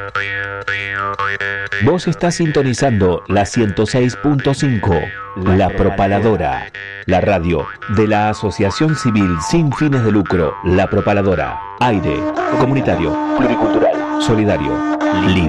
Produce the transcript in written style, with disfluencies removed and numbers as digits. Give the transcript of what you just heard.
Vos estás sintonizando la 106.5, La Propaladora, la radio de la Asociación Civil Sin Fines de Lucro, La Propaladora. Aire, comunitario, pluricultural, solidario, libre.